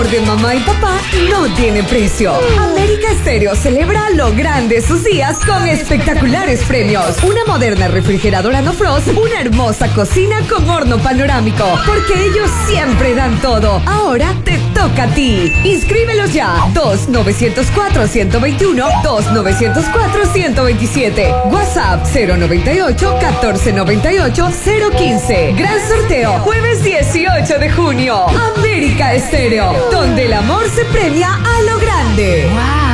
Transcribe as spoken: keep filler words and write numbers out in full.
amor de mamá y papá no tiene precio. América Estéreo celebra lo grande sus días con espectaculares premios. Una moderna refrigeradora no frost, una hermosa cocina con horno panorámico, porque ellos siempre dan todo. Ahora te toca a ti. Inscríbelos ya. dos nueve cero cuatro, uno dos uno, dos nueve cero cuatro, uno dos siete. WhatsApp cero nueve ocho, uno cuatro nueve ocho, cero uno cinco. Gran sorteo, jueves dieciocho de junio. América Estéreo, donde el amor se premia a lo grande. ¡Wow!